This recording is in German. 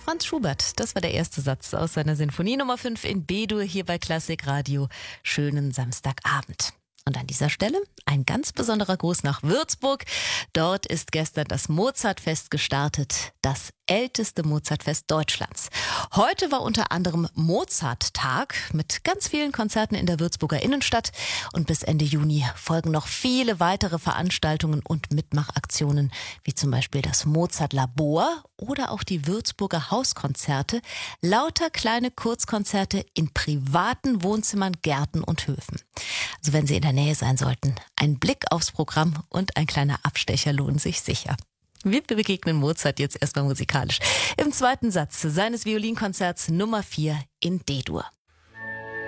Franz Schubert, das war der erste Satz aus seiner Sinfonie Nummer 5 in B-Dur hier bei Klassik Radio. Schönen Samstagabend. Und an dieser Stelle ein ganz besonderer Gruß nach Würzburg. Dort ist gestern das Mozartfest gestartet, das älteste Mozartfest Deutschlands. Heute war unter anderem Mozarttag mit ganz vielen Konzerten in der Würzburger Innenstadt. Und bis Ende Juni folgen noch viele weitere Veranstaltungen und Mitmachaktionen, wie zum Beispiel das Mozart-Labor oder auch die Würzburger Hauskonzerte. Lauter kleine Kurzkonzerte in privaten Wohnzimmern, Gärten und Höfen. Also wenn Sie in der Nähe sein sollten, ein Blick aufs Programm und ein kleiner Abstecher lohnen sich sicher. Wir begegnen Mozart jetzt erstmal musikalisch im zweiten Satz seines Violinkonzerts Nummer 4 in D-Dur.